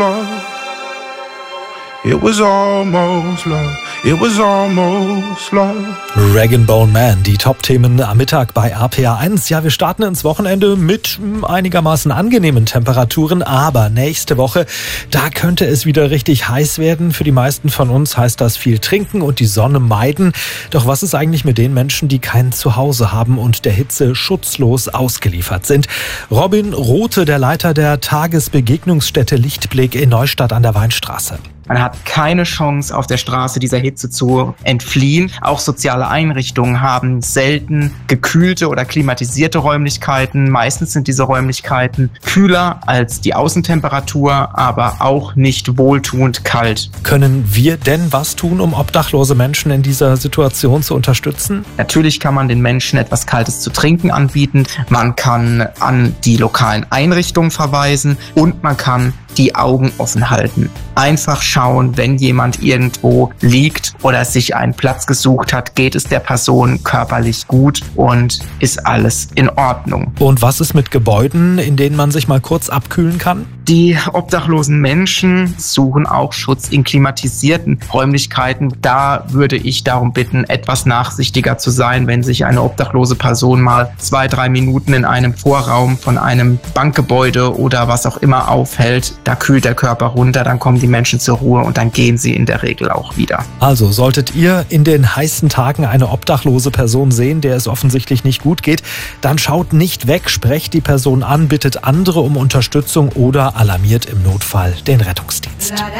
It was almost love. It was almost love. Rag & Bone Man, die Top-Themen am Mittag bei RPA1. Ja, wir starten ins Wochenende mit einigermaßen angenehmen Temperaturen, aber nächste Woche, da könnte es wieder richtig heiß werden. Für die meisten von uns heißt das viel trinken und die Sonne meiden. Doch was ist eigentlich mit den Menschen, die kein Zuhause haben und der Hitze schutzlos ausgeliefert sind? Robin Rothe, der Leiter der Tagesbegegnungsstätte Lichtblick in Neustadt an der Weinstraße. Man hat keine Chance, auf der Straße dieser Hitze zu entfliehen. Auch soziale Einrichtungen haben selten gekühlte oder klimatisierte Räumlichkeiten. Meistens sind diese Räumlichkeiten kühler als die Außentemperatur, aber auch nicht wohltuend kalt. Können wir denn was tun, um obdachlose Menschen in dieser Situation zu unterstützen? Natürlich kann man den Menschen etwas Kaltes zu trinken anbieten. Man kann an die lokalen Einrichtungen verweisen und man kann die Augen offen halten. Einfach schauen, wenn jemand irgendwo liegt oder sich einen Platz gesucht hat, geht es der Person körperlich gut und ist alles in Ordnung. Und was ist mit Gebäuden, in denen man sich mal kurz abkühlen kann? Die obdachlosen Menschen suchen auch Schutz in klimatisierten Räumlichkeiten. Da würde ich darum bitten, etwas nachsichtiger zu sein, wenn sich eine obdachlose Person mal 2-3 Minuten in einem Vorraum von einem Bankgebäude oder was auch immer aufhält. Da kühlt der Körper runter, dann kommen die Menschen zur Ruhe und dann gehen sie in der Regel auch wieder. Also solltet ihr in den heißen Tagen eine obdachlose Person sehen, der es offensichtlich nicht gut geht, dann schaut nicht weg, sprecht die Person an, bittet andere um Unterstützung oder alarmiert im Notfall den Rettungsdienst.